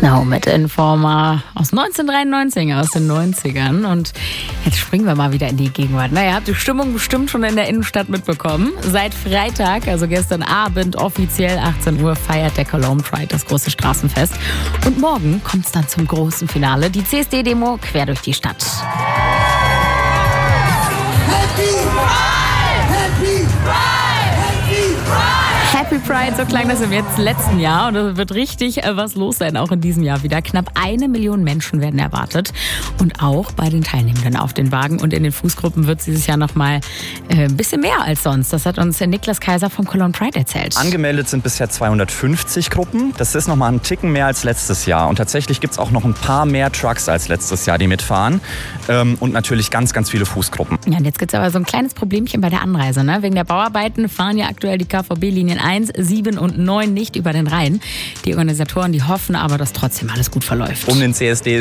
Snow mit Informer aus 1993, aus den 90ern. Und jetzt springen wir mal wieder in die Gegenwart. Ihr habt die Stimmung bestimmt schon in der Innenstadt mitbekommen. Seit Freitag, also gestern Abend, offiziell 18 Uhr, feiert der Cologne Pride das große Straßenfest. Und morgen kommt es dann zum großen Finale, die CSD-Demo quer durch die Stadt. Happy Pride! Happy Pride! Happy Pride! Happy Pride, so klang das im letzten Jahr. Und es wird richtig was los sein, auch in diesem Jahr wieder. Knapp 1 Million Menschen werden erwartet. Und auch bei den Teilnehmenden auf den Wagen und in den Fußgruppen wird es dieses Jahr noch mal ein bisschen mehr als sonst. Das hat uns Niklas Kaiser vom Cologne Pride erzählt. Angemeldet sind bisher 250 Gruppen. Das ist noch mal einen Ticken mehr als letztes Jahr. Und tatsächlich gibt es auch noch ein paar mehr Trucks als letztes Jahr, die mitfahren. Und natürlich ganz, ganz viele Fußgruppen. Ja, und jetzt gibt es aber so ein kleines Problemchen bei der Anreise. Wegen der Bauarbeiten fahren ja aktuell die KVB-Linien 1, 7 und 9 nicht über den Rhein. Die Organisatoren, die hoffen aber, dass trotzdem alles gut verläuft. Um den CSD